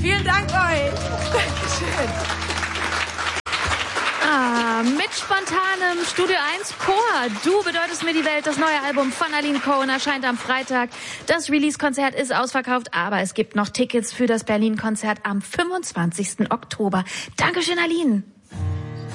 Vielen Dank euch. Dankeschön. Mit spontanem Studio 1 Chor. Du bedeutest mir die Welt. Das neue Album von Aline Cohen erscheint am Freitag. Das Release-Konzert ist ausverkauft, aber es gibt noch Tickets für das Berlin-Konzert am 25. Oktober. Dankeschön, Aline.